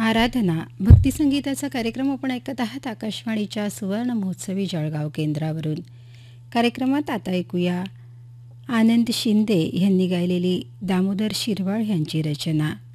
आराधना भक्तिसंगीताचा कार्यक्रम आपण ऐकत आहात आकाशवाणीच्या सुवर्ण महोत्सवी जळगाव केंद्रावरून. कार्यक्रमात आता ऐकूया आनंद शिंदे यांनी गायलेली दामोदर शिरवाळ यांची रचना.